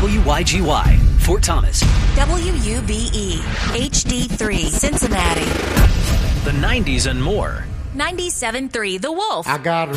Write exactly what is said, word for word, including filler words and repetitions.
W Y G Y, Fort Thomas. W U B E, H D three, Cincinnati. The nineties and more. ninety-seven point three The Wolf. I got